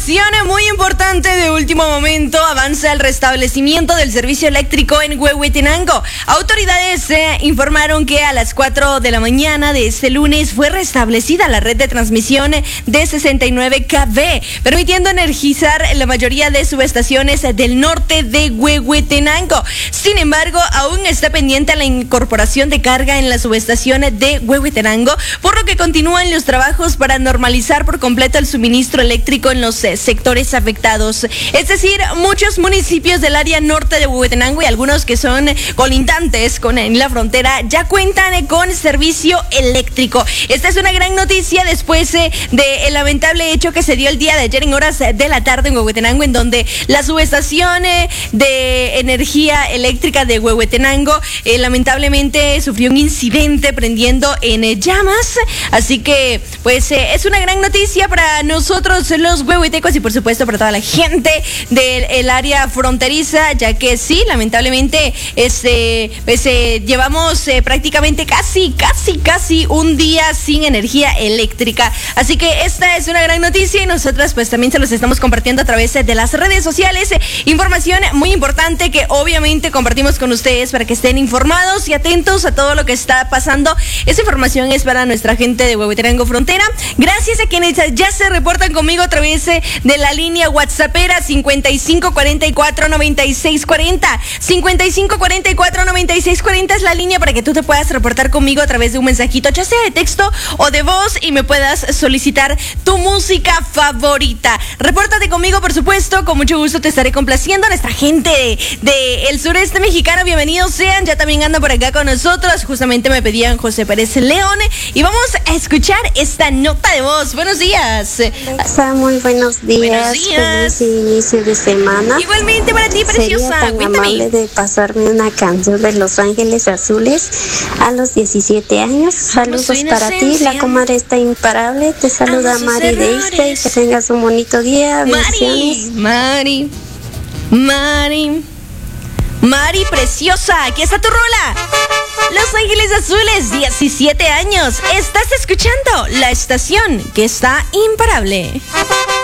información muy importante de último momento. Avanza el restablecimiento del servicio eléctrico en Huehuetenango. Autoridades informaron que a las 4 de la mañana de este lunes fue restablecida la red de transmisión de 69 kV, permitiendo energizar la mayoría de subestaciones del norte de Huehuetenango. Sin embargo, aún está pendiente la incorporación de carga en la subestación de Huehuetenango, por lo que continúan los trabajos para normalizar por completo el suministro eléctrico en los sectores afectados. Es decir, muchos municipios del área norte de Huehuetenango y algunos que son colindantes con la frontera ya cuentan con servicio eléctrico. Esta es una gran noticia después del lamentable hecho que se dio el día de ayer en horas de la tarde en Huehuetenango, en donde la subestación de energía eléctrica de Huehuetenango lamentablemente sufrió un incidente prendiendo en llamas. Así que pues es una gran noticia para nosotros los huehuetecos y por supuesto para toda la gente del área fronteriza, ya que sí, lamentablemente llevamos prácticamente casi un día sin energía eléctrica. Así que esta es una gran noticia y nosotras pues también se los estamos compartiendo a través de las redes sociales. Información muy importante que obviamente compartimos con ustedes para que estén informados y atentos a todo lo que está pasando. Esa información es para nuestra gente de Huehuetenango Frontera. Gracias a quienes ya se reportan conmigo a través de la línea WhatsAppera 5544-9640. 5544-9640 es la línea para que tú te puedas reportar conmigo a través de un mensajito, ya sea de texto o de voz, y me puedas solicitar tu música favorita. Repórtate conmigo, por supuesto, con mucho gusto te estaré complaciendo. A nuestra gente del sureste mexicano, bienvenidos sean, ya también andan por acá con nosotros. Justamente me pedían José Pérez León y vamos a escuchar esta nota de voz. Buenos días. Alexa, muy buenos días. Buenos días. Feliz inicio de semana. Igualmente para ti, preciosa. Sería tan Cuéntame. amable de pasarme una canción de Los Ángeles Azules a los 17 años. Saludos su para ti, inocencia. la comadre está imparable. Te saluda Amo sus Mari de errores. Iste y que tengas un bonito día. Bendiciones. Mari, preciosa, aquí está tu rola. Los Ángeles Azules, 17 años. Estás escuchando la estación que está imparable.